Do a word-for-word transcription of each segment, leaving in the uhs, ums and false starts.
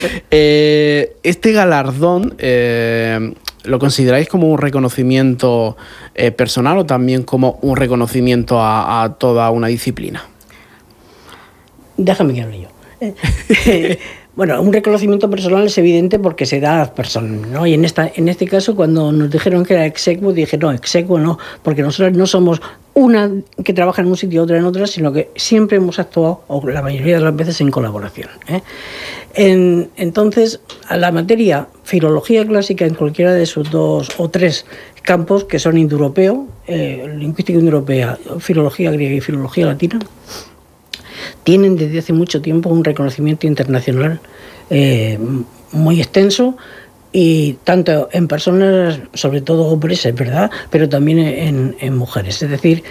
Eh, este galardón, eh, ¿lo consideráis como un reconocimiento eh, personal o también como un reconocimiento a, a toda una disciplina? Déjame que hable yo. Bueno, un reconocimiento personal es evidente porque se da a las personas, ¿no? Y en esta, en este caso, cuando nos dijeron que era exequo, dije, no, exequo no, porque nosotros no somos una que trabaja en un sitio y otra en otra, sino que siempre hemos actuado, o la mayoría de las veces, en colaboración, ¿eh? En, entonces, a la materia filología clásica en cualquiera de sus dos o tres campos, que son indoeuropeo, eh, lingüística indoeuropea, filología griega y filología latina, tienen desde hace mucho tiempo un reconocimiento internacional eh, muy extenso, y tanto en personas, sobre todo hombres, es verdad, pero también en, en mujeres. Es decir,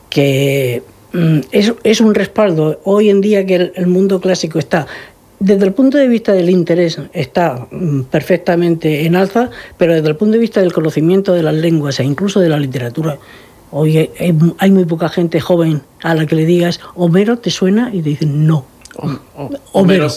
que mm, es, es un respaldo. Hoy en día que el, el mundo clásico está, desde el punto de vista del interés, está mm, perfectamente en alza, pero desde el punto de vista del conocimiento de las lenguas e incluso de la literatura, hoy hay, hay muy poca gente joven a la que le digas Homero, ¿te suena? Y te dicen no. Oh, oh, Homero.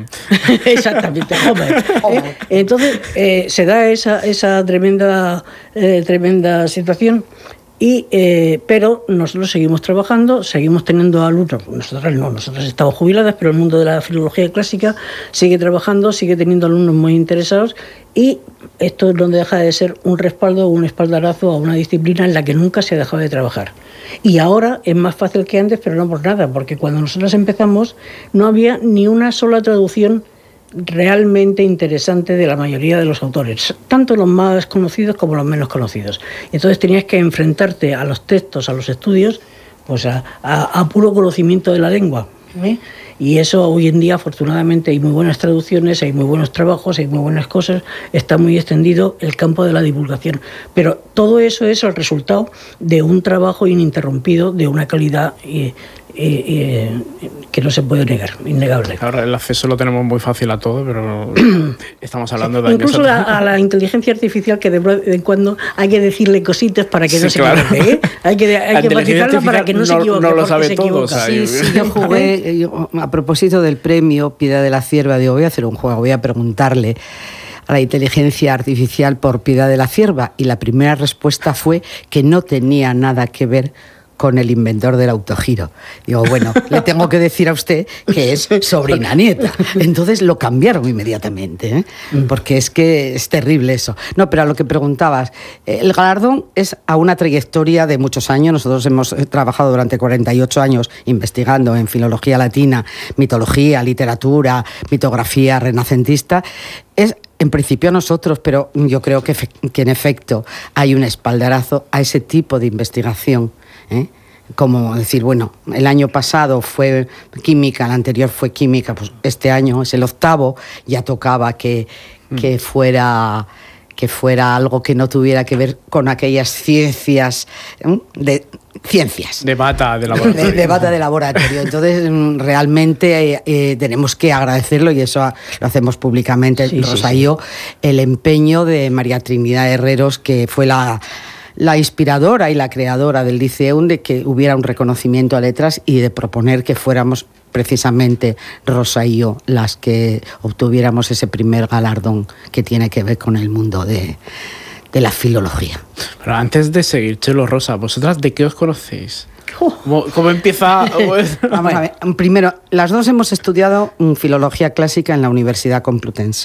Exactamente, Homer. ¿Eh? Entonces eh, se da esa, esa tremenda, eh, tremenda situación. Y, eh, pero nosotros seguimos trabajando, seguimos teniendo alumnos, nosotras no, nosotras estamos jubiladas, pero el mundo de la filología clásica sigue trabajando, sigue teniendo alumnos muy interesados, y esto no deja de ser un respaldo, un espaldarazo a una disciplina en la que nunca se ha dejado de trabajar. Y ahora es más fácil que antes, pero no por nada, porque cuando nosotros empezamos no había ni una sola traducción realmente interesante de la mayoría de los autores, tanto los más conocidos como los menos conocidos. Entonces tenías que enfrentarte a los textos, a los estudios, pues a, a, a puro conocimiento de la lengua, ¿eh? Y eso hoy en día, afortunadamente, hay muy buenas traducciones, hay muy buenos trabajos, hay muy buenas cosas, está muy extendido el campo de la divulgación. Pero todo eso es el resultado de un trabajo ininterrumpido, de una calidad eh, eh, eh, que no se puede negar, innegable. Ahora el acceso lo tenemos muy fácil a todo, pero estamos hablando sí, de años. Incluso a, a la inteligencia artificial, que de vez en cuando hay que decirle cositas para que sí, no se claro. equivoque, ¿eh? Hay que, hay que matizarla para que no, no se equivoque. No lo sabe todo. O sea, sí, sí, yo jugué, yo, a propósito del premio Piedad de la Cierva, digo, voy a hacer un juego, voy a preguntarle a la inteligencia artificial por Piedad de la Cierva, y la primera respuesta fue que no tenía nada que ver con el inventor del autogiro. Digo, bueno, le tengo que decir a usted que es sobrina nieta. Entonces lo cambiaron inmediatamente, ¿eh? Porque es que es terrible eso. No, pero a lo que preguntabas, el galardón es a una trayectoria de muchos años. Nosotros hemos trabajado durante cuarenta y ocho años investigando en filología latina, mitología, literatura, mitografía renacentista. Es en principio a nosotros, pero yo creo que, que en efecto hay un espaldarazo a ese tipo de investigación, ¿eh? Como decir, bueno, el año pasado fue química, el anterior fue química, pues este año es el octavo, ya tocaba que, que fuera... que fuera algo que no tuviera que ver con aquellas ciencias, ¿eh? de ciencias. De bata de laboratorio. De, de bata de laboratorio. Entonces, realmente eh, eh, tenemos que agradecerlo, y eso lo hacemos públicamente, sí, Rosa y yo, sí, sí. el empeño de María Trinidad Herreros, que fue la... la inspiradora y la creadora del Liceum, de que hubiera un reconocimiento a letras y de proponer que fuéramos precisamente Rosa y yo las que obtuviéramos ese primer galardón que tiene que ver con el mundo de, de la filología. Pero antes de seguir, Chelo, Rosa, ¿vosotras de qué os conocéis? ¿Cómo, cómo empieza? Vamos a ver. Primero, las dos hemos estudiado filología clásica en la Universidad Complutense.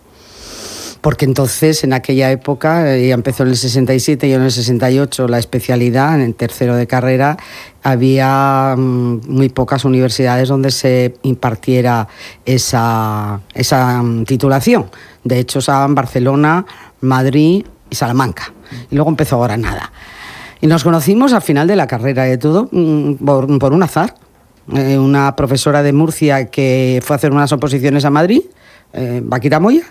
Porque entonces, en aquella época, ella empezó en el sesenta y siete y yo en el sesenta y ocho la especialidad, en el tercero de carrera, había um, muy pocas universidades donde se impartiera esa, esa um, titulación. De hecho, estaban Barcelona, Madrid y Salamanca. Y luego empezó Granada. Y nos conocimos al final de la carrera, de todo um, por, por un azar. Eh, una profesora de Murcia que fue a hacer unas oposiciones a Madrid, eh, Vaquita Moya,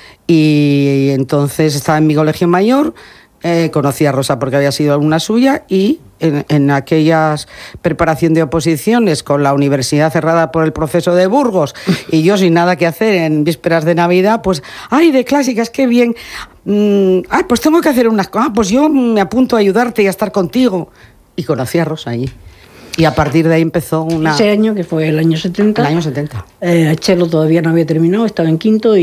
y entonces estaba en mi colegio mayor, eh, conocí a Rosa porque había sido alumna suya, y en, en aquellas preparación de oposiciones con la universidad cerrada por el proceso de Burgos y yo sin nada que hacer en vísperas de Navidad, pues, ¡ay, de clásicas, qué bien! Mm, ¡Ay, pues tengo que hacer unas cosas! Ah, pues yo me apunto a ayudarte y a estar contigo. Y conocí a Rosa allí. Y a partir de ahí empezó una... Ese año, que fue el año setenta. El año setenta. Eh, Chelo todavía no había terminado, estaba en quinto.